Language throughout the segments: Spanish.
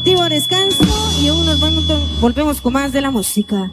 meritivo descanso y en unos momentos volvemos con más de la música.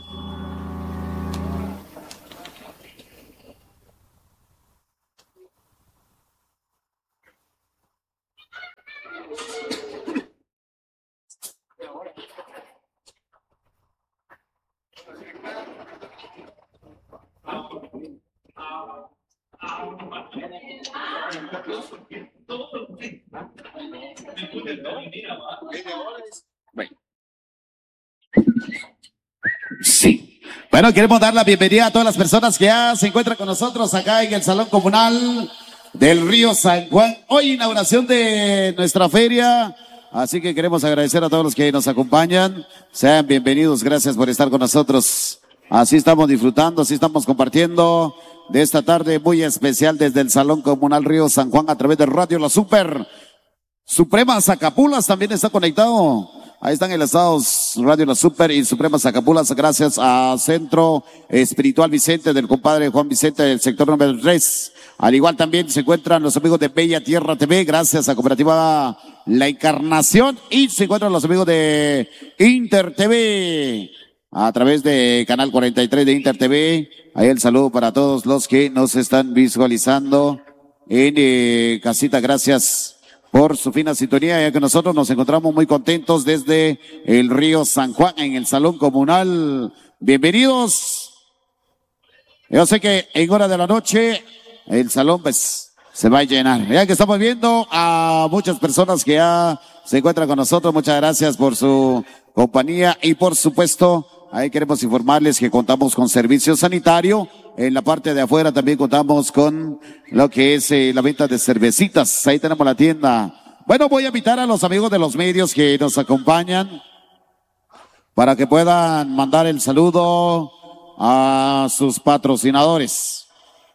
Sí. Bueno, queremos dar la bienvenida a todas las personas que ya se encuentran con nosotros acá en el Salón Comunal del Río San Juan. Hoy inauguración de nuestra feria, así que queremos agradecer a todos los que nos acompañan. Sean bienvenidos, gracias por estar con nosotros. Así estamos disfrutando, así estamos compartiendo de esta tarde muy especial desde el Salón Comunal Río San Juan a través de Radio La Super. Suprema Zacapulas también está conectado. Ahí están enlazados Radio La Super y Suprema Zacapulas, gracias a Centro Espiritual Vicente del compadre Juan Vicente del sector número 3. Al igual también se encuentran los amigos de Bella Tierra TV, gracias a Cooperativa La Encarnación, y se encuentran los amigos de Inter TV a través de Canal 43 de Inter TV. Ahí el saludo para todos los que nos están visualizando en casita, gracias por su fina sintonía, ya que nosotros nos encontramos muy contentos desde el Río San Juan en el Salón Comunal. Bienvenidos. Yo sé que en hora de la noche el salón pues se va a llenar. Ya que estamos viendo a muchas personas que ya se encuentran con nosotros, muchas gracias por su compañía y por supuesto ahí queremos informarles que contamos con servicio sanitario. En la parte de afuera también contamos con lo que es la venta de cervecitas. Ahí tenemos la tienda. Bueno, voy a invitar a los amigos de los medios que nos acompañan para que puedan mandar el saludo a sus patrocinadores.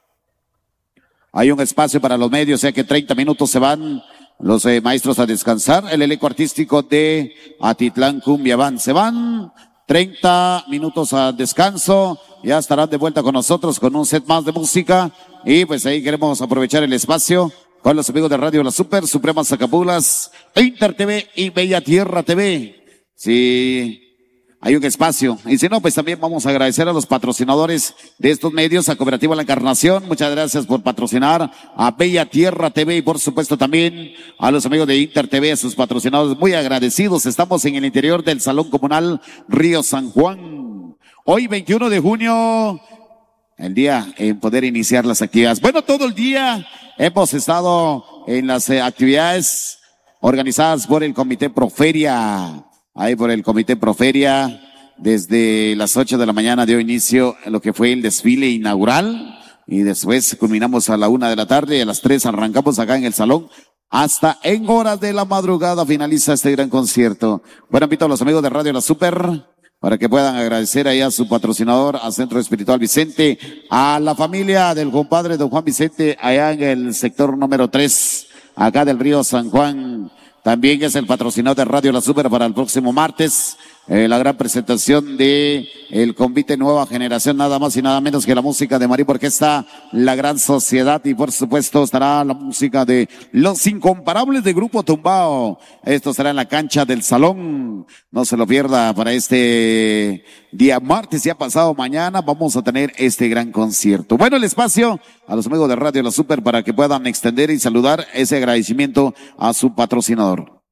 Hay un espacio para los medios, ya que 30 minutos se van los maestros a descansar. El elenco artístico de Atitlán Cumbia Band. Se van 30 minutos a descanso, ya estarán de vuelta con nosotros con un set más de música y pues ahí queremos aprovechar el espacio con los amigos de Radio La Super, Suprema Zacapulas, Inter TV y Bella Tierra TV. Sí, hay un espacio. Y si no, pues también vamos a agradecer a los patrocinadores de estos medios, a Cooperativa La Encarnación. Muchas gracias por patrocinar a Bella Tierra TV y por supuesto también a los amigos de Inter TV, a sus patrocinadores. Muy agradecidos. Estamos en el interior del Salón Comunal Río San Juan. Hoy 21 de junio, el día en poder iniciar las actividades. Bueno, todo el día hemos estado en las actividades organizadas por el Comité Proferia. Ahí por el Comité Proferia, desde las 8 de la mañana dio inicio lo que fue el desfile inaugural y después culminamos a la 1 de la tarde y a las 3 arrancamos acá en el salón. Hasta en horas de la madrugada finaliza este gran concierto. Bueno, invito a los amigos de Radio La Super para que puedan agradecer ahí a su patrocinador, a Centro Espiritual Vicente, a la familia del compadre don Juan Vicente allá en el sector número 3, acá del Río San Juan. También es el patrocinador de Radio La Super para el próximo martes. La gran presentación de el convite Nueva Generación, nada más y nada menos que la música de María Orquesta, La Gran Sociedad, y por supuesto estará la música de Los Incomparables de Grupo Tumbao. Esto será en la cancha del salón. No se lo pierda para este día martes, ya pasado mañana vamos a tener este gran concierto. Bueno, el espacio a los amigos de Radio La Super para que puedan extender y saludar ese agradecimiento a su patrocinador.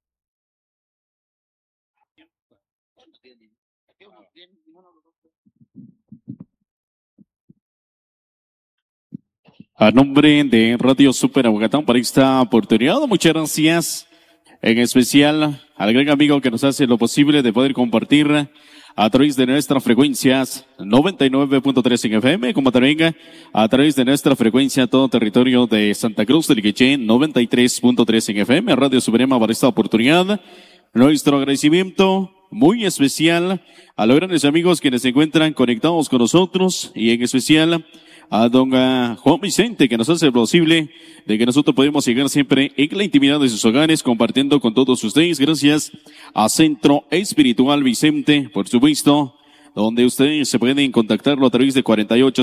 A nombre de Radio Super Aguacatán para esta oportunidad, muchas gracias. En especial al gran amigo que nos hace lo posible de poder compartir a través de nuestras frecuencias 99.3 en FM, como también a través de nuestra frecuencia todo territorio de Santa Cruz del Quiché 93.3 en FM, Radio Suprema para esta oportunidad. Nuestro agradecimiento muy especial a los grandes amigos quienes se encuentran conectados con nosotros y en especial a don Juan Vicente, que nos hace posible de que nosotros podemos llegar siempre en la intimidad de sus hogares, compartiendo con todos ustedes. Gracias a Centro Espiritual Vicente, por supuesto, donde ustedes se pueden contactarlo a través de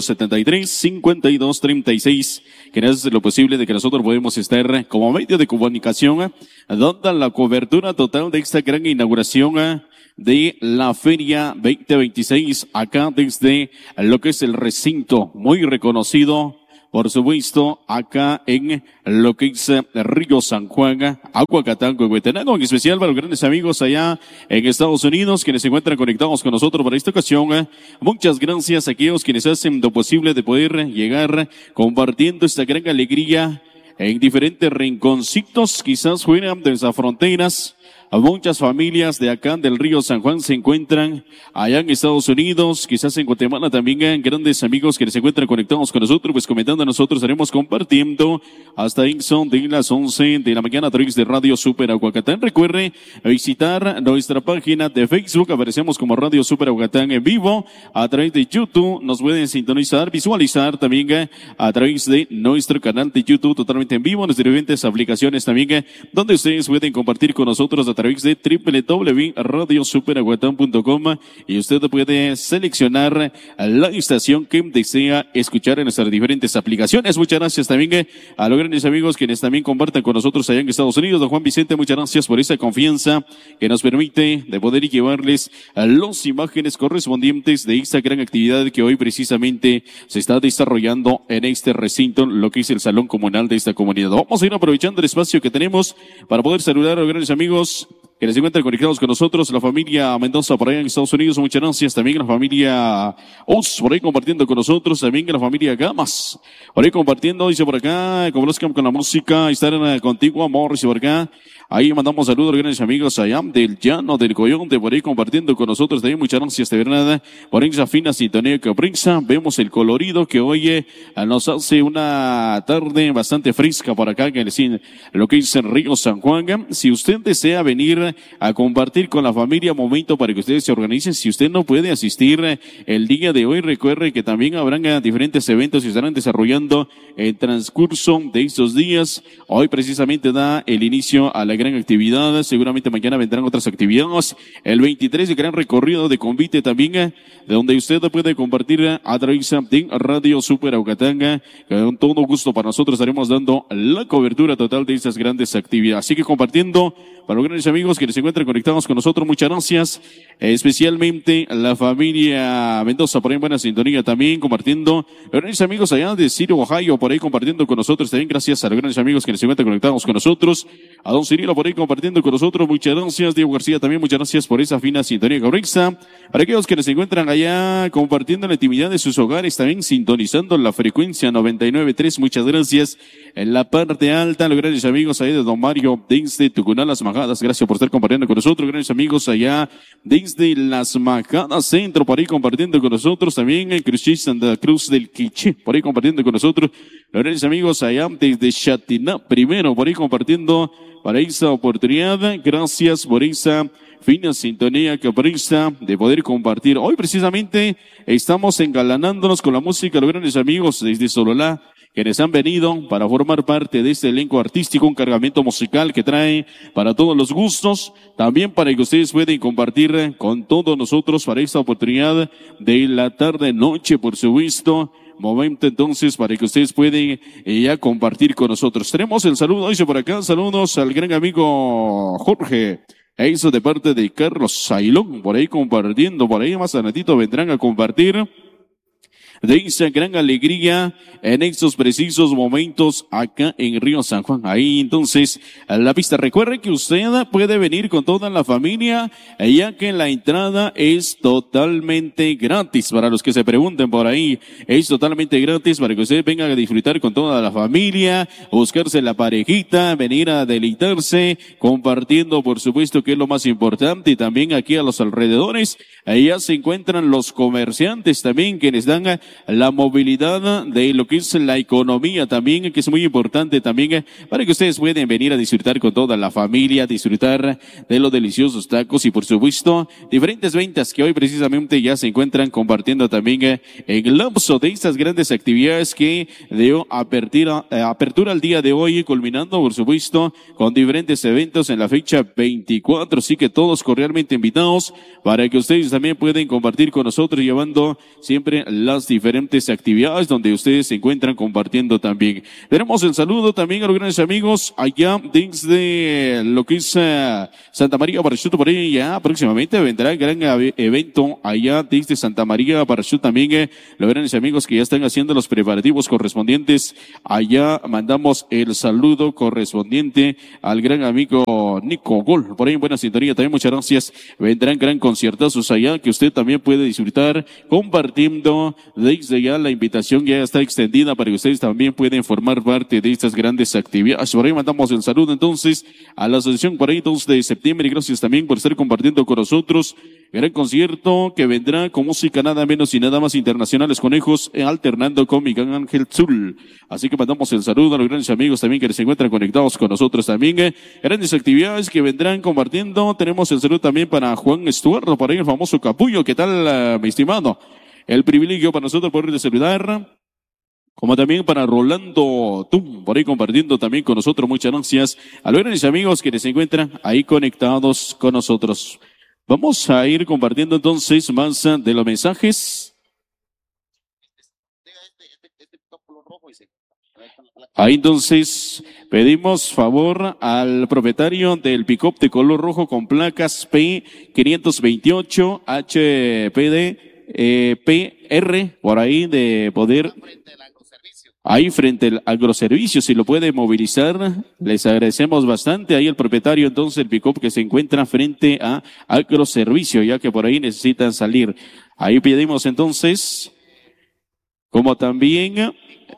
4873-5236, que hace lo posible de que nosotros podemos estar como medio de comunicación, dando la cobertura total de esta gran inauguración de la Feria 2026, acá desde lo que es el recinto muy reconocido, por supuesto, acá en lo que es Río San Juan, Aguacatango, Huehuetenango, en especial para los grandes amigos allá en Estados Unidos, quienes se encuentran conectados con nosotros para esta ocasión. Muchas gracias a aquellos quienes hacen lo posible de poder llegar compartiendo esta gran alegría en diferentes rinconcitos, quizás fuera de esas fronteras. Muchas familias de acá del Río San Juan se encuentran allá en Estados Unidos, quizás en Guatemala también, grandes amigos que se encuentran conectados con nosotros, pues comentando, nosotros estaremos compartiendo hasta Inson de las 11 de la mañana a través de Radio Super Aguacatán. Recuerde visitar nuestra página de Facebook, aparecemos como Radio Super Aguacatán en vivo, a través de YouTube nos pueden sintonizar, visualizar también a través de nuestro canal de YouTube totalmente en vivo, nuestras diferentes aplicaciones también, donde ustedes pueden compartir con nosotros a través de www.radiosuperaguatán.com, y usted puede seleccionar la estación que desea escuchar en nuestras diferentes aplicaciones. Muchas gracias también a los grandes amigos quienes también compartan con nosotros allá en Estados Unidos. Don Juan Vicente, muchas gracias por esa confianza que nos permite de poder llevarles las imágenes correspondientes de esta gran actividad que hoy precisamente se está desarrollando en este recinto, lo que es el Salón Comunal de esta comunidad. Vamos a ir aprovechando el espacio que tenemos para poder saludar a los grandes amigos que se encuentran conectados con nosotros, la familia Mendoza por allá en Estados Unidos, muchas gracias. También la familia Oz por ahí compartiendo con nosotros, también la familia Gamas por ahí compartiendo, dice por acá, complazcan con la música, estar contigo, amor, dice por acá. Ahí mandamos saludos a los grandes amigos allá del Llano del Coyonte, por ahí compartiendo con nosotros también, muchas gracias de verdad por esa fina sintonía que brinda. Vemos el colorido que hoy nos hace una tarde bastante fresca por acá, que lo que es el Río San Juan. Si usted desea venir a compartir con la familia, momento para que ustedes se organicen. Si usted no puede asistir el día de hoy, recuerde que también habrán diferentes eventos que estarán desarrollando en transcurso de estos días. Hoy precisamente da el inicio a la gran actividad, seguramente mañana vendrán otras actividades. El 23 el gran recorrido de convite también, de donde usted puede compartir a través de Radio Super Aguacatán. Con todo gusto para nosotros estaremos dando la cobertura total de estas grandes actividades. Así que compartiendo para los grandes amigos que se encuentran conectados con nosotros, muchas gracias. Especialmente la familia Mendoza por ahí en buena sintonía también, compartiendo. Los grandes amigos allá de Ciro, Ohio, por ahí compartiendo con nosotros también. Gracias a los grandes amigos que se encuentran conectados con nosotros. A don Cirilo por ahí compartiendo con nosotros, muchas gracias. Diego García también, muchas gracias por esa fina sintonía correcta. Para aquellos que se encuentran allá compartiendo la intimidad de sus hogares, también sintonizando la frecuencia 99.3, muchas gracias. En la parte alta, los grandes amigos ahí de don Mario desde Tucuná, Las Majadas, gracias por estar compartiendo con nosotros. Grandes amigos allá desde Las Majadas Centro, por ahí compartiendo con nosotros. También en Cruz Santa Cruz del Quiché, por ahí compartiendo con nosotros. Los grandes amigos allá desde Chatiná primero, por ahí compartiendo para esa oportunidad. Gracias por esa fina sintonía que presta de poder compartir. Hoy precisamente estamos engalanándonos con la música, los grandes amigos desde Sololá, quienes han venido para formar parte de este elenco artístico, un cargamento musical que trae para todos los gustos, también para que ustedes puedan compartir con todos nosotros para esta oportunidad de la tarde-noche, por supuesto. Momento entonces para que ustedes pueden ya compartir con nosotros. Tenemos el saludo, dice por acá, saludos al gran amigo Jorge. Eso de parte de Carlos Sailón, por ahí compartiendo, por ahí más adelantito vendrán a compartir de esa gran alegría en estos precisos momentos acá en Río San Juan. Ahí entonces a la pista. Recuerde que usted puede venir con toda la familia, ya que la entrada es totalmente gratis. Para los que se pregunten por ahí, es totalmente gratis para que usted venga a disfrutar con toda la familia, buscarse la parejita, venir a deleitarse, compartiendo por supuesto que es lo más importante. Y también aquí a los alrededores, allá se encuentran los comerciantes también quienes dan la movilidad de lo que es la economía también, que es muy importante también, para que ustedes puedan venir a disfrutar con toda la familia, disfrutar de los deliciosos tacos y por supuesto diferentes ventas que hoy precisamente ya se encuentran compartiendo también en el lapso de estas grandes actividades que dio apertura al día de hoy, culminando por supuesto con diferentes eventos en la fecha 24, así que todos cordialmente invitados para que ustedes también pueden compartir con nosotros, llevando siempre las diferentes actividades donde ustedes se encuentran compartiendo también. Tenemos el saludo también a los grandes amigos allá desde lo que es Santa María Parachute, por ahí ya próximamente vendrá el gran evento allá desde Santa María Parachute también, los grandes amigos que ya están haciendo los preparativos correspondientes. Allá mandamos el saludo correspondiente al gran amigo Nico Gol, por ahí en buena sintonía también, muchas gracias. Vendrán gran conciertazos allá que usted también puede disfrutar compartiendo. Desde ya la invitación ya está extendida para que ustedes también pueden formar parte de estas grandes actividades. Por ahí mandamos el saludo entonces a la asociación por ahí 2 de septiembre y gracias también por estar compartiendo con nosotros. Gran concierto que vendrá con música nada menos y nada más internacionales conejos, alternando con Miguel Ángel Zul. Así que mandamos el saludo a los grandes amigos también que se encuentran conectados con nosotros también. Grandes actividades que vendrán compartiendo. Tenemos el saludo también para Juan Estuardo, por ahí el famoso Capullo. ¿Qué tal, mi estimado? El privilegio para nosotros poderles saludar. Como también para Rolando Tum, por ahí compartiendo también con nosotros. Muchas gracias a los grandes amigos que se encuentran ahí conectados con nosotros. Vamos a ir compartiendo entonces más de los mensajes. Ahí entonces pedimos favor al propietario del pick-up de color rojo con placas P528 HPD PR, por ahí de poder... Ahí frente al agroservicio, si lo puede movilizar, les agradecemos bastante. Ahí el propietario, entonces, el pick-up que se encuentra frente a agroservicio, ya que por ahí necesitan salir. Ahí pedimos entonces, como también...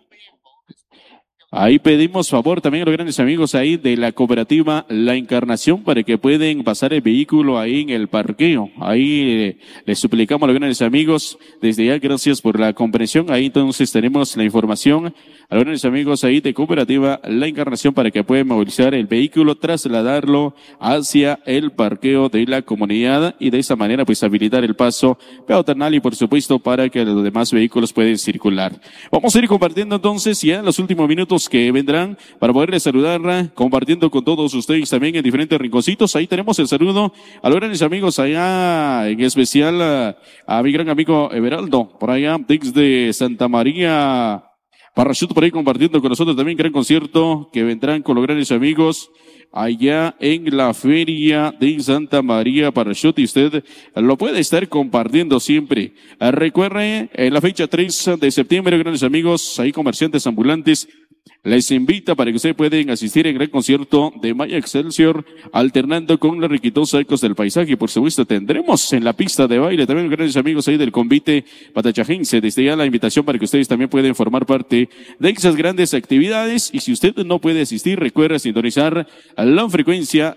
Ahí pedimos favor también a los grandes amigos ahí de la cooperativa La Encarnación para que pueden pasar el vehículo ahí en el parqueo. Ahí les suplicamos a los grandes amigos desde ya, gracias por la comprensión. Ahí entonces tenemos la información a los grandes amigos ahí de cooperativa La Encarnación para que puedan movilizar el vehículo, trasladarlo hacia el parqueo de la comunidad y de esa manera pues habilitar el paso peatonal y por supuesto para que los demás vehículos puedan circular. Vamos a ir compartiendo entonces ya en los últimos minutos que vendrán para poderles saludar, compartiendo con todos ustedes también en diferentes rinconcitos. Ahí tenemos el saludo a los grandes amigos allá, en especial a mi gran amigo Everaldo, por allá desde Santa María Parachute, por ahí compartiendo con nosotros también gran concierto que vendrán con los grandes amigos allá en la feria de Santa María Parachute y usted lo puede estar compartiendo siempre. Recuerde, en la fecha 3 de septiembre, grandes amigos, ahí comerciantes ambulantes, les invita para que ustedes pueden asistir en gran concierto de Maya Excelsior, alternando con la riquitosa Ecos del Paisaje. Por supuesto, tendremos en la pista de baile también grandes amigos ahí del convite patachajense. Desde ya la invitación para que ustedes también pueden formar parte de esas grandes actividades. Y si usted no puede asistir, recuerda sintonizar la frecuencia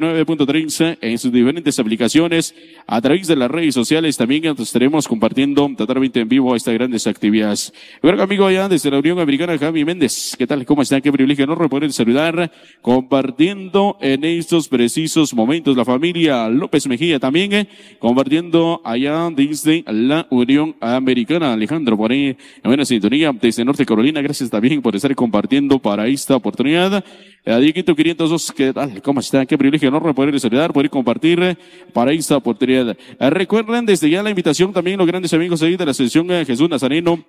99.3 en sus diferentes aplicaciones a través de las redes sociales. También estaremos compartiendo totalmente en vivo estas grandes actividades. Mi gran amigo allá desde la Unión Americana, Javi Méndez. ¿Qué tal? ¿Cómo están? Qué privilegio enorme poder saludar, compartiendo en estos precisos momentos la familia López Mejía también, compartiendo allá desde la Unión Americana. Alejandro, por ahí en buena sintonía desde Norte Carolina. Gracias también por estar compartiendo para esta oportunidad. Dieguito 502, ¿qué tal? ¿Cómo están? Qué privilegio enorme poder saludar, poder compartir para esta oportunidad. Recuerden desde ya la invitación también los grandes amigos ahí de la Asociación Jesús Nazareno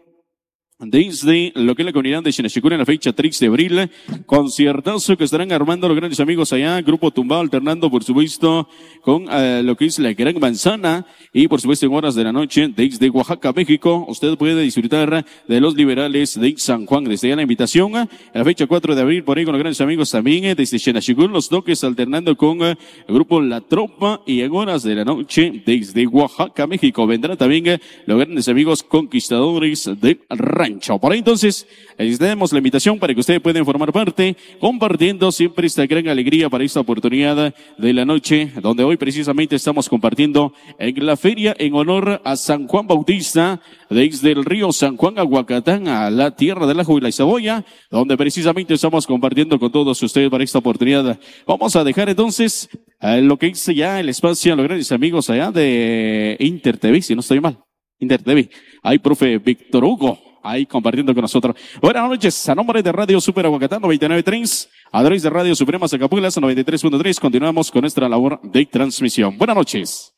desde lo que es la comunidad de Xinachicura en la fecha 3 de abril, conciertazo que estarán armando los grandes amigos allá, Grupo Tumbao alternando por supuesto con lo que es la Gran Manzana y por supuesto en horas de la noche desde Oaxaca, México, usted puede disfrutar de los liberales de San Juan. Desde ya la invitación a la fecha 4 de abril por ahí con los grandes amigos también desde Xinachicura, los toques alternando con el Grupo La Tropa y en horas de la noche desde Oaxaca, México vendrán también los grandes amigos conquistadores del Rey. rancho. Por ahí entonces, les damos la invitación para que ustedes puedan formar parte, compartiendo siempre esta gran alegría para esta oportunidad de la noche, donde hoy precisamente estamos compartiendo en la feria en honor a San Juan Bautista, desde el río San Juan a Huacatán, a la tierra del ajo y la cebolla, donde precisamente estamos compartiendo con todos ustedes para esta oportunidad. Vamos a dejar entonces lo que hice ya el espacio a los grandes amigos allá de Inter TV, si no estoy mal. Inter TV. Ahí, profe Víctor Hugo, ahí compartiendo con nosotros. Buenas noches, a nombre de Radio Super Aguacatán 99.3, a través de Radio Suprema Zacapulas 93.3, continuamos con nuestra labor de transmisión. Buenas noches.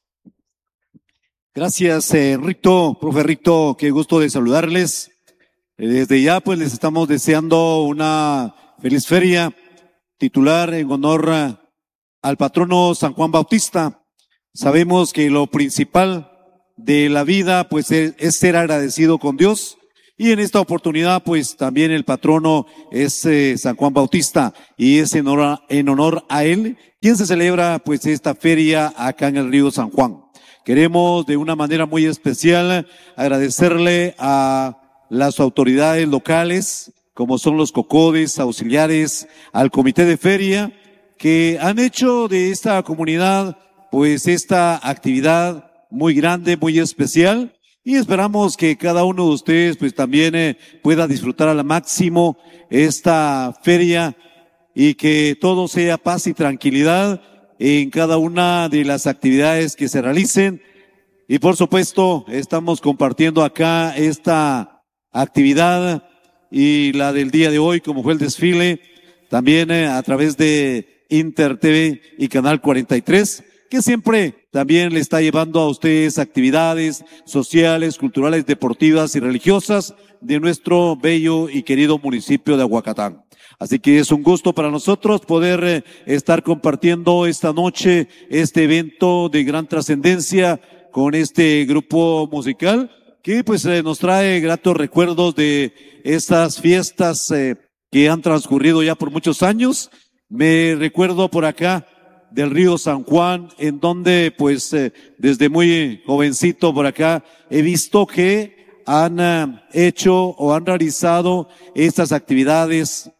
Gracias, Rito, profe Rito, qué gusto de saludarles. Desde ya, pues, les estamos deseando una feliz feria titular en honor al patrono San Juan Bautista. Sabemos que lo principal de la vida, pues, es ser agradecido con Dios. Y en esta oportunidad, pues, también el patrono es San Juan Bautista, y es en honor a él quien se celebra, pues, esta feria acá en el río San Juan. Queremos de una manera muy especial agradecerle a las autoridades locales, como son los COCODES, auxiliares, al comité de feria, que han hecho de esta comunidad, pues, esta actividad muy grande, muy especial, y esperamos que cada uno de ustedes, pues, también pueda disfrutar al máximo esta feria, y que todo sea paz y tranquilidad en cada una de las actividades que se realicen. Y por supuesto, estamos compartiendo acá esta actividad y la del día de hoy, como fue el desfile, también a través de Inter TV y Canal 43, que siempre también le está llevando a ustedes actividades sociales, culturales, deportivas y religiosas de nuestro bello y querido municipio de Aguacatán. Así que es un gusto para nosotros poder estar compartiendo esta noche este evento de gran trascendencia con este grupo musical que, pues, nos trae gratos recuerdos de estas fiestas que han transcurrido ya por muchos años. Me recuerdo por acá del río San Juan, en donde, pues, desde muy jovencito por acá he visto que han hecho o han realizado estas actividades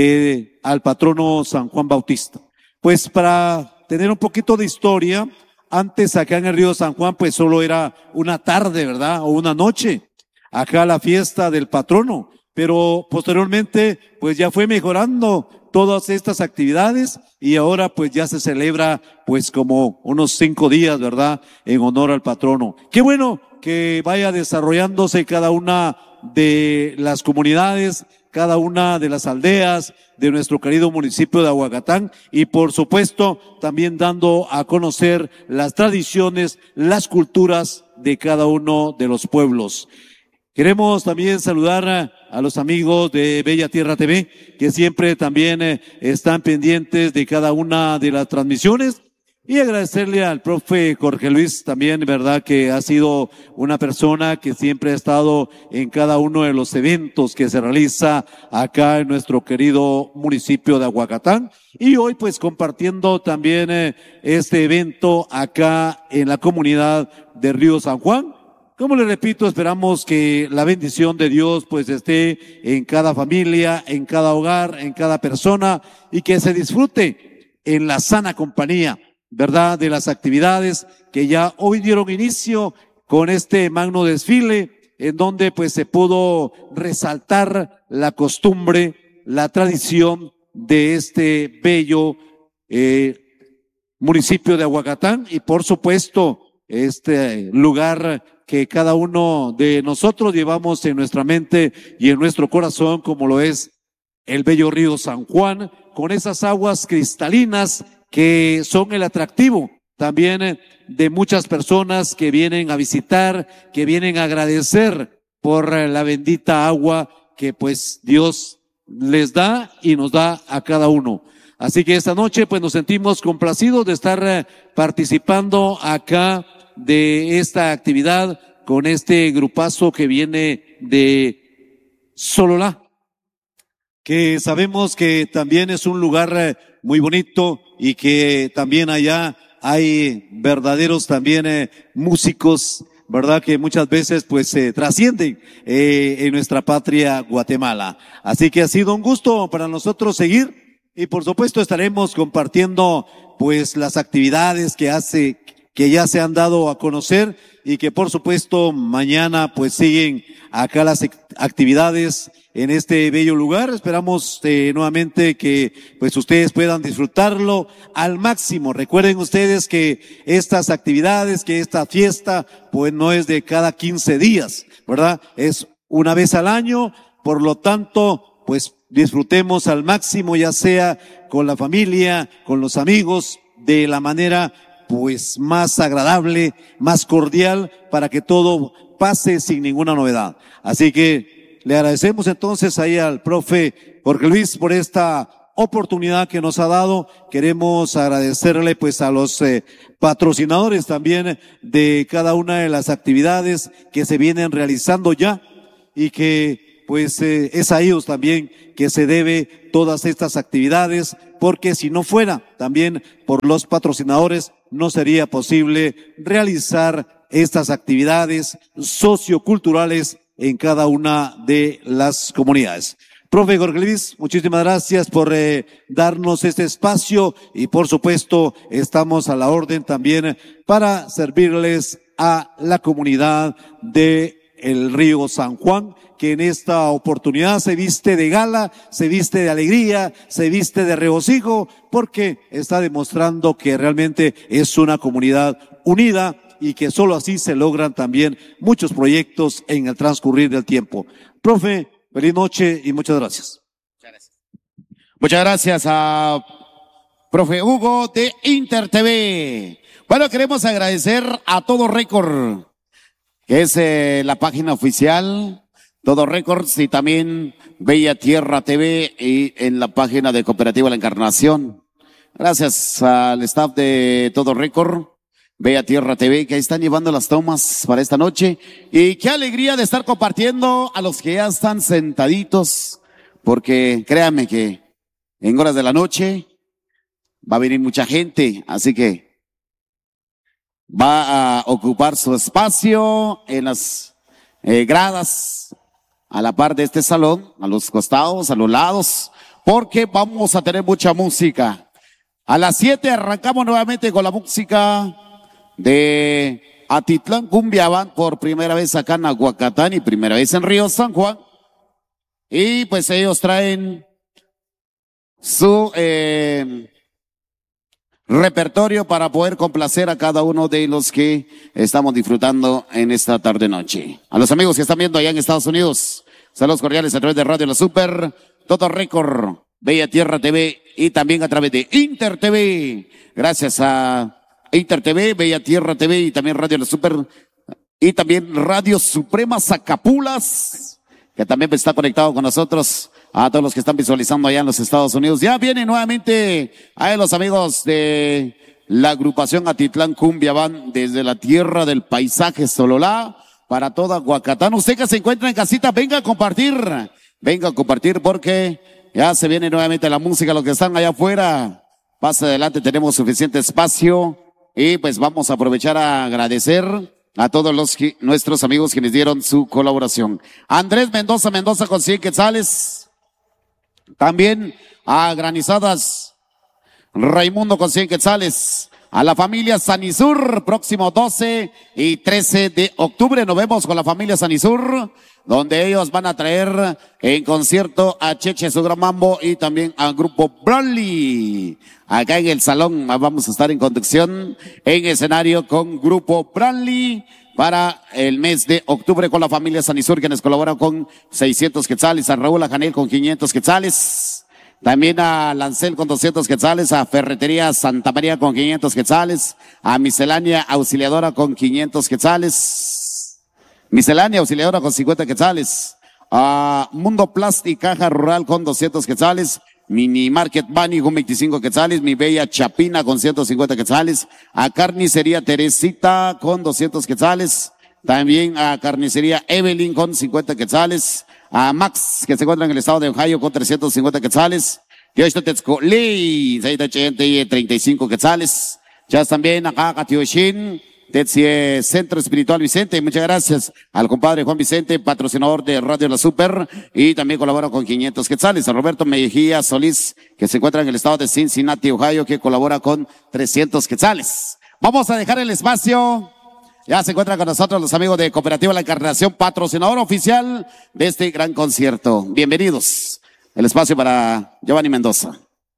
al patrono San Juan Bautista. Pues, para tener un poquito de historia, antes acá en el río San Juan, pues, solo era una tarde, ¿verdad? O una noche, acá la fiesta del patrono, pero posteriormente, pues, ya fue mejorando todas estas actividades, y ahora, pues, ya se celebra, pues, como unos 5 días, ¿verdad?, en honor al patrono. Qué bueno que vaya desarrollándose cada una de las comunidades, cada una de las aldeas de nuestro querido municipio de Aguacatán, y por supuesto también dando a conocer las tradiciones, las culturas de cada uno de los pueblos. Queremos también saludar a los amigos de Bella Tierra TV, que siempre también están pendientes de cada una de las transmisiones, y agradecerle al profe Jorge Luis también, verdad, que ha sido una persona que siempre ha estado en cada uno de los eventos que se realiza acá en nuestro querido municipio de Aguacatán, y hoy, pues, compartiendo también este evento acá en la comunidad de Río San Juan. Como les repito, esperamos que la bendición de Dios, pues, esté en cada familia, en cada hogar, en cada persona, y que se disfrute en la sana compañía, ¿verdad?, de las actividades que ya hoy dieron inicio con este magno desfile, en donde, pues, se pudo resaltar la costumbre, la tradición de este bello municipio de Aguacatán, y por supuesto este lugar que cada uno de nosotros llevamos en nuestra mente y en nuestro corazón, como lo es el bello río San Juan, con esas aguas cristalinas que son el atractivo también de muchas personas que vienen a visitar, que vienen a agradecer por la bendita agua que, pues, Dios les da y nos da a cada uno. Así que esta noche, pues, nos sentimos complacidos de estar participando acá de esta actividad con este grupazo que viene de Sololá, que sabemos que también es un lugar muy bonito, y que también allá hay verdaderos también músicos, ¿verdad? Que muchas veces pues trascienden en nuestra patria Guatemala. Así que ha sido un gusto para nosotros seguir y por supuesto estaremos compartiendo pues las actividades que ya se han dado a conocer y que por supuesto mañana pues siguen acá las actividades en este bello lugar. Esperamos nuevamente que pues ustedes puedan disfrutarlo al máximo. Recuerden ustedes que estas actividades, que esta fiesta pues no es de cada 15 días, ¿verdad? Es una vez al año, por lo tanto pues disfrutemos al máximo, ya sea con la familia, con los amigos, de la manera pues más agradable, más cordial, para que todo pase sin ninguna novedad. Así que le agradecemos entonces ahí al profe Jorge Luis por esta oportunidad que nos ha dado. Queremos agradecerle pues a los patrocinadores también de cada una de las actividades que se vienen realizando ya y que pues es a ellos también que se debe todas estas actividades, porque si no fuera también por los patrocinadores no sería posible realizar estas actividades socioculturales en cada una de las comunidades. Profe Jorge Luis, muchísimas gracias por darnos este espacio y por supuesto estamos a la orden también para servirles a la comunidad de el Río San Juan, que en esta oportunidad se viste de gala, se viste de alegría, se viste de regocijo, porque está demostrando que realmente es una comunidad unida y que solo así se logran también muchos proyectos en el transcurrir del tiempo. Profe, feliz noche y muchas gracias. Muchas gracias a profe Hugo de Inter TV. Bueno, queremos agradecer a Todo Récord, que es la página oficial, Todo Records, y también Bella Tierra TV y en la página de Cooperativa La Encarnación. Gracias al staff de Todo Record, Bella Tierra TV, que ahí están llevando las tomas para esta noche. Y qué alegría de estar compartiendo a los que ya están sentaditos, porque créanme que en horas de la noche va a venir mucha gente, así que va a ocupar su espacio en las gradas, a la par de este salón, a los costados, a los lados, porque vamos a tener mucha música. A las 7 arrancamos nuevamente con la música de Atitlán Cumbia Band, por primera vez acá en Aguacatán y primera vez en Río San Juan. Y pues ellos traen su repertorio para poder complacer a cada uno de los que estamos disfrutando en esta tarde noche. A los amigos que están viendo allá en Estados Unidos, saludos cordiales a través de Radio La Super, Todo Récord, Bella Tierra TV y también a través de Inter TV. Gracias a Inter TV, Bella Tierra TV y también Radio La Super y también Radio Suprema Zacapulas, que también está conectado con nosotros. A todos los que están visualizando allá en los Estados Unidos. Ya vienen nuevamente a los amigos de la agrupación Atitlán Cumbia Band desde la tierra del paisaje Sololá para toda Aguacatán. Usted que se encuentra en casita, venga a compartir porque ya se viene nuevamente la música. Los que están allá afuera, pase adelante, tenemos suficiente espacio y pues vamos a aprovechar a agradecer a todos nuestros amigos que nos dieron su colaboración. Andrés Mendoza con 100 quetzales. También a Granizadas Raimundo con 100 quetzales. A la familia Sanisur, próximo 12 y 13 de octubre. Nos vemos con la familia Sanisur, donde ellos van a traer en concierto a Cheche Su Gran Mambo y también al grupo Bradley. Acá en el salón vamos a estar en conducción en escenario con grupo Bradley para el mes de octubre con la familia Sanisur, quienes colaboran con 600 quetzales, a Raúl Ajanel con 500 quetzales, también a Lancel con 200 quetzales, a Ferretería Santa María con 500 quetzales, a Miscelánea Auxiliadora con 500 quetzales, Miscelánea Auxiliadora con 50 quetzales, a Mundo Plastic Caja Rural con 200 quetzales, Mini Market Bunny con 25 quetzales, Mi Bella Chapina con 150 quetzales, a Carnicería Teresita con 200 quetzales, también a Carnicería Evelyn con 50 quetzales, a Max, que se encuentra en el estado de Ohio, con 350 quetzales, Yoshito Tetzcotley, 35 quetzales, ya también acá a Tioshin, Tetsie Centro Espiritual Vicente. Muchas gracias al compadre Juan Vicente, patrocinador de Radio La Super, y también colabora con 500 quetzales. A Roberto Mejía Solís, que se encuentra en el estado de Cincinnati, Ohio, que colabora con 300 quetzales. Vamos a dejar el espacio. Ya se encuentran con nosotros los amigos de Cooperativa La Encarnación, patrocinador oficial de este gran concierto. Bienvenidos. El espacio para Giovanni Mendoza.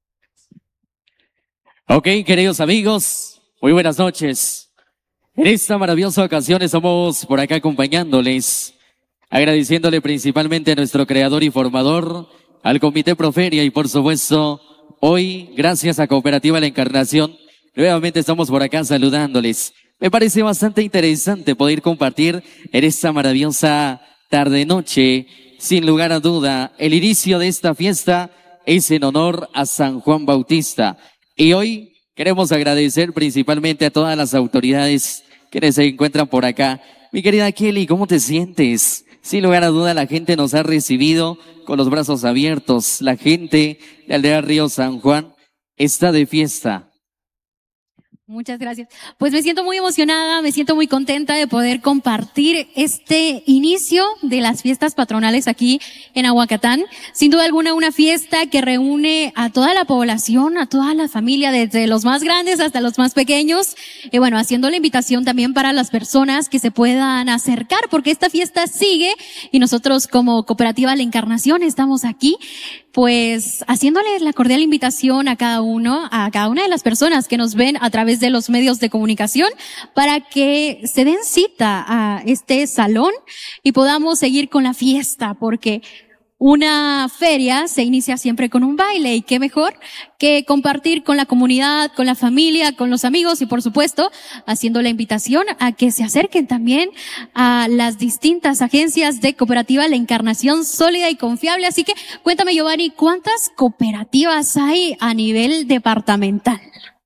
Ok, queridos amigos, muy buenas noches. En esta maravillosa ocasión estamos por acá acompañándoles, agradeciéndole principalmente a nuestro creador y formador, al Comité Proferia y por supuesto, hoy, gracias a Cooperativa La Encarnación, nuevamente estamos por acá saludándoles. Me parece bastante interesante poder compartir en esta maravillosa tarde-noche. Sin lugar a duda, el inicio de esta fiesta es en honor a San Juan Bautista. Y hoy queremos agradecer principalmente a todas las autoridades que se encuentran por acá. Mi querida Kelly, ¿cómo te sientes? Sin lugar a duda, la gente nos ha recibido con los brazos abiertos. La gente de Aldea Río San Juan está de fiesta. Muchas gracias. Pues me siento muy emocionada, me siento muy contenta de poder compartir este inicio de las fiestas patronales aquí en Aguacatán. Sin duda alguna, una fiesta que reúne a toda la población, a toda la familia, desde los más grandes hasta los más pequeños. Y bueno, haciendo la invitación también para las personas que se puedan acercar, porque esta fiesta sigue y nosotros como Cooperativa La Encarnación estamos aquí, pues haciéndole la cordial invitación a cada una de las personas que nos ven a través de los medios de comunicación para que se den cita a este salón y podamos seguir con la fiesta, porque una feria se inicia siempre con un baile y qué mejor que compartir con la comunidad, con la familia, con los amigos y por supuesto haciendo la invitación a que se acerquen también a las distintas agencias de Cooperativa La Encarnación sólida y confiable. Así que cuéntame, Giovanni, ¿cuántas cooperativas hay a nivel departamental?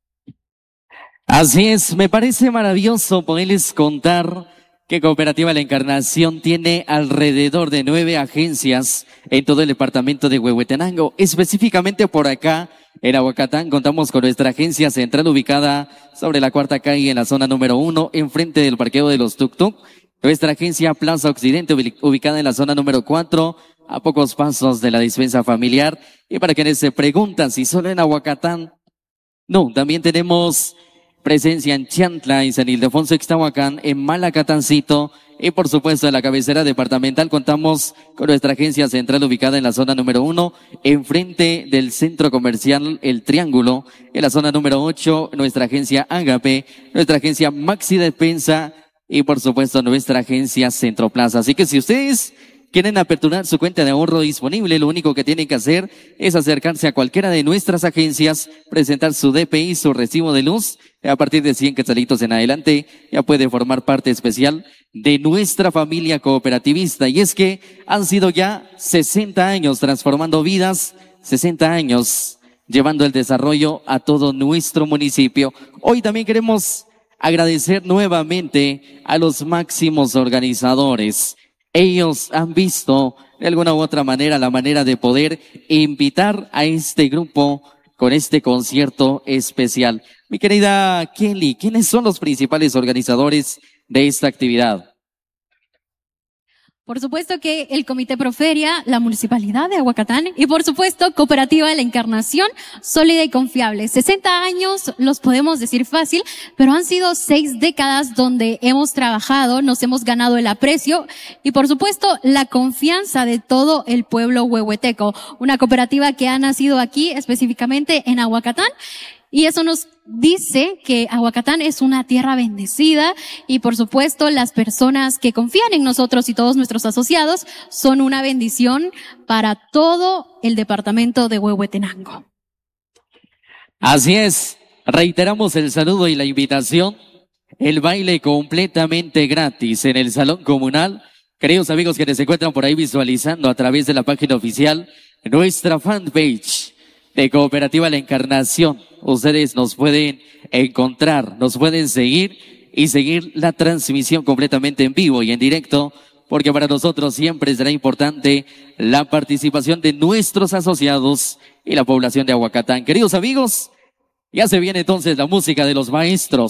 Así es, me parece maravilloso poderles contar que Cooperativa La Encarnación tiene alrededor de 9 agencias en todo el departamento de Huehuetenango. Específicamente por acá, en Aguacatán, contamos con nuestra agencia central ubicada sobre la Cuarta Calle en la zona número 1, enfrente del parqueo de los Tuk-Tuk. Nuestra agencia Plaza Occidente, ubicada en la zona número 4, a pocos pasos de la dispensa familiar. Y para quienes se preguntan si solo en Aguacatán, no, también tenemos presencia en Chantla y San Ildefonso Ixtahuacán, en Malacatancito y por supuesto en la cabecera departamental contamos con nuestra agencia central ubicada en la zona número 1, enfrente del centro comercial El Triángulo, en la zona número 8, nuestra agencia Ágape, nuestra agencia Maxi Despensa y por supuesto nuestra agencia Centro Plaza. Así que si ustedes quieren aperturar su cuenta de ahorro disponible, lo único que tienen que hacer es acercarse a cualquiera de nuestras agencias, presentar su DPI, su recibo de luz. A partir de 100 quetzalitos en adelante, ya puede formar parte especial de nuestra familia cooperativista. Y es que han sido ya 60 años transformando vidas, 60 años llevando el desarrollo a todo nuestro municipio. Hoy también queremos agradecer nuevamente a los máximos organizadores. Ellos han visto de alguna u otra manera la manera de poder invitar a este grupo con este concierto especial. Mi querida Kelly, ¿quiénes son los principales organizadores de esta actividad? Por supuesto que el Comité Proferia, la Municipalidad de Aguacatán y por supuesto Cooperativa La Encarnación, sólida y confiable. 60 años, los podemos decir fácil, pero han sido 6 décadas donde hemos trabajado, nos hemos ganado el aprecio y por supuesto la confianza de todo el pueblo huehueteco. Una cooperativa que ha nacido aquí específicamente en Aguacatán. Y eso nos dice que Aguacatán es una tierra bendecida y por supuesto las personas que confían en nosotros y todos nuestros asociados son una bendición para todo el departamento de Huehuetenango. Así es, reiteramos el saludo y la invitación, el baile completamente gratis en el Salón Comunal. Queridos amigos que se encuentran por ahí visualizando a través de la página oficial nuestra fanpage de Cooperativa La Encarnación. Ustedes nos pueden encontrar, nos pueden seguir y seguir la transmisión completamente en vivo y en directo, porque para nosotros siempre será importante la participación de nuestros asociados y la población de Aguacatán. Queridos amigos, ya se viene entonces la música de los maestros.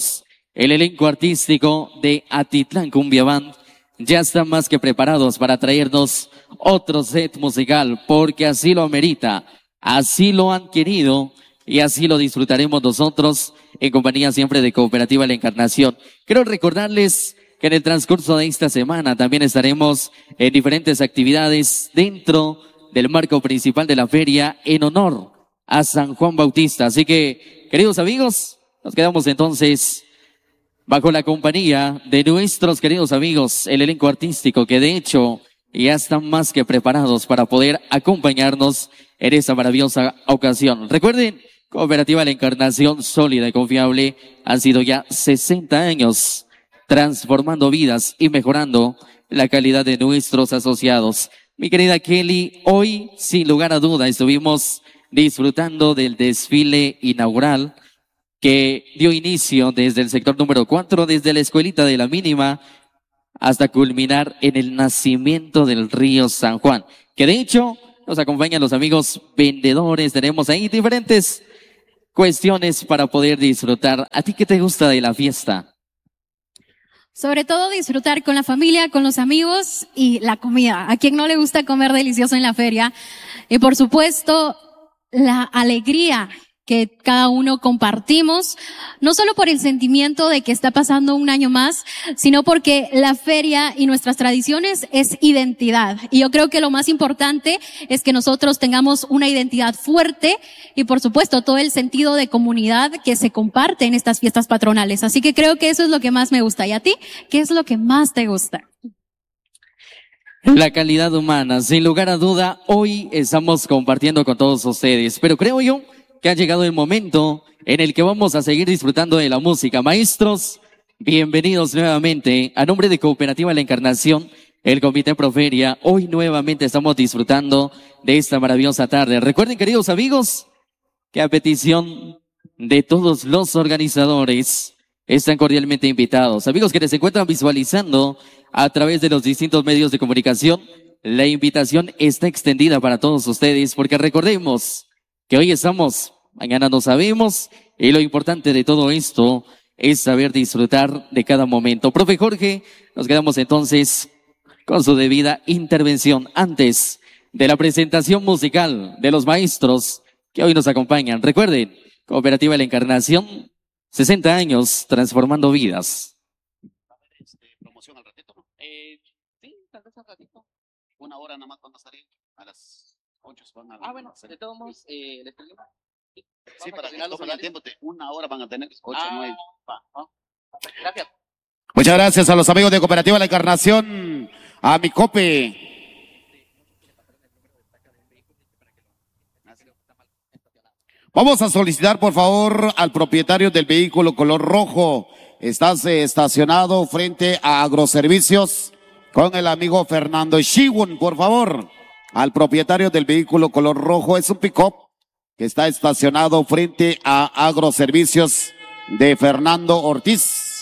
el elenco artístico de Atitlán Cumbia Band ya están más que preparados para traernos otro set musical, porque así lo amerita, así lo han querido y así lo disfrutaremos nosotros en compañía siempre de Cooperativa La Encarnación. Quiero recordarles que en el transcurso de esta semana también estaremos en diferentes actividades dentro del marco principal de la feria en honor a San Juan Bautista. Así que, queridos amigos, nos quedamos entonces bajo la compañía de nuestros queridos amigos, el elenco artístico, que de hecho ya están más que preparados para poder acompañarnos en esta maravillosa ocasión. Recuerden, Cooperativa La Encarnación, sólida y confiable, han sido ya 60 años transformando vidas y mejorando la calidad de nuestros asociados. Mi querida Kelly, hoy, sin lugar a duda, estuvimos disfrutando del desfile inaugural que dio inicio desde el sector número 4, desde la escuelita de la mínima, hasta culminar en el nacimiento del río San Juan, que de hecho nos acompañan los amigos vendedores. Tenemos ahí diferentes cuestiones para poder disfrutar. ¿A ti qué te gusta de la fiesta? Sobre todo disfrutar con la familia, con los amigos y la comida. ¿A quien no le gusta comer delicioso en la feria? Y por supuesto, la alegría que cada uno compartimos, no solo por el sentimiento de que está pasando un año más, sino porque la feria y nuestras tradiciones es identidad. Y yo creo que lo más importante es que nosotros tengamos una identidad fuerte y, por supuesto, todo el sentido de comunidad que se comparte en estas fiestas patronales. Así que creo que eso es lo que más me gusta. ¿Y a ti? ¿Qué es lo que más te gusta? La calidad humana, sin lugar a duda, hoy estamos compartiendo con todos ustedes, pero creo yo que ha llegado el momento en el que vamos a seguir disfrutando de la música. Maestros, bienvenidos nuevamente. A nombre de Cooperativa La Encarnación, el Comité Proferia, hoy nuevamente estamos disfrutando de esta maravillosa tarde. Recuerden, queridos amigos, que a petición de todos los organizadores están cordialmente invitados. Amigos que se encuentran visualizando a través de los distintos medios de comunicación, la invitación está extendida para todos ustedes, porque recordemos que hoy estamos, mañana no sabemos, y lo importante de todo esto es saber disfrutar de cada momento. Profe Jorge, nos quedamos entonces con su debida intervención antes de la presentación musical de los maestros que hoy nos acompañan. Recuerden, Cooperativa La Encarnación, 60 años transformando vidas. ¿Promoción al ratito? Sí, tal vez al ratito. Una hora nada más van a salir a las 8. Bueno, de todos modos, les pedimos. Sí, para que no tomen el tiempo, una hora van a tener 8, 9. Gracias. Muchas gracias a los amigos de Cooperativa La Encarnación, a mi Cope. Vamos a solicitar, por favor, al propietario del vehículo color rojo. Estás estacionado frente a Agroservicios con el amigo Fernando Shiwun, por favor. Al propietario del vehículo color rojo, es un pick-up que está estacionado frente a Agroservicios de Fernando Ortiz.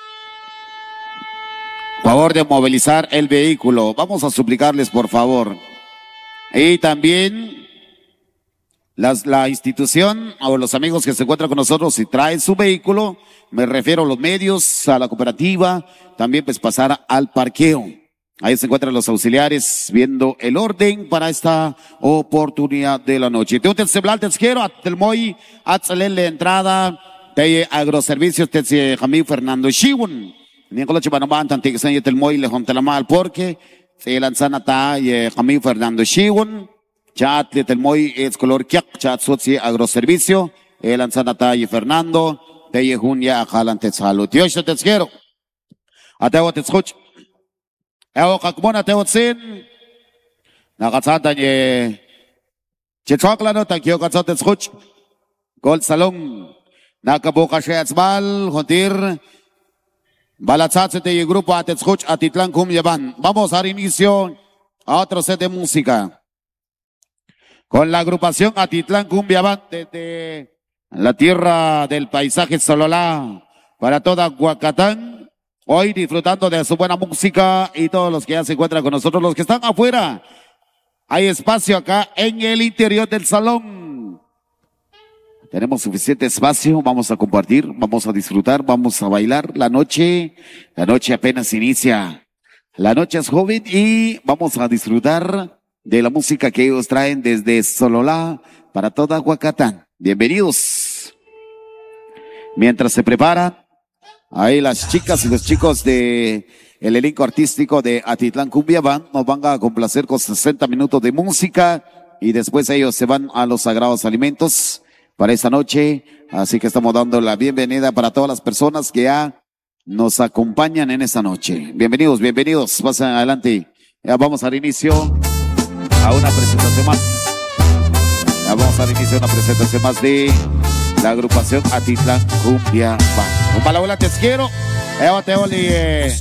Favor de movilizar el vehículo. Vamos a suplicarles, por favor. Y también la institución o los amigos que se encuentran con nosotros, si traen su vehículo, me refiero a los medios, a la cooperativa, también pues pasar al parqueo. Ahí se encuentran los auxiliares viendo el orden para esta oportunidad de la noche. Te quiero a Telmoy, a la entrada de Agroservicios de Jamil Fernando Shiwun. Nicolás Chibanaban, tanto que se Telmoy le jonte la mal porque se lanzan a Jamil Fernando Shiwun. Chat de Telmoy es color kiak, chat soci Agroservicio, lanzan a Fernando, te Junia a Jalante Salud. Yo te quiero. A te escucho. Ewo kakmona teotsin. Nakatsata niye. Chichokla no, thank you katsot escuch. Gold Salong. Nakabuka siya atzbal, hontir. Balatsatse te grupo at escuch Atitlán Cumbia Band. Vamos a dar inicio a otro set de música. Con la agrupación Atitlán Cumbia Band desde la tierra del paisaje Sololá para toda Huacatán. Hoy disfrutando de su buena música y todos los que ya se encuentran con nosotros, los que están afuera. Hay espacio acá en el interior del salón. Tenemos suficiente espacio, vamos a compartir, vamos a disfrutar, vamos a bailar. La noche apenas inicia. La noche es joven y vamos a disfrutar de la música que ellos traen desde Sololá para toda Huacatán. Bienvenidos. Mientras se preparan, ahí las chicas y los chicos de el elenco artístico de Atitlán Cumbia nos van a complacer con 60 minutos de música y después ellos se van a los sagrados alimentos para esta noche. Así que estamos dando la bienvenida para todas las personas que ya nos acompañan en esta noche. Bienvenidos, bienvenidos. Pasen adelante. Ya vamos a dar inicio a una presentación más. Ya vamos a dar inicio a una presentación más de la agrupación Atitlán Cumbia Band. Un palabola, te quiero.